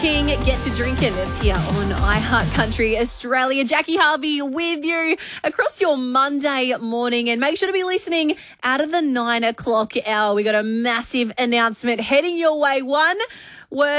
King, Get to Drinking. It's here on iHeart Country Australia. Jackie Harvey with you across your Monday morning, and make sure to be listening out of the 9 o'clock hour. We got a massive announcement heading your way. One word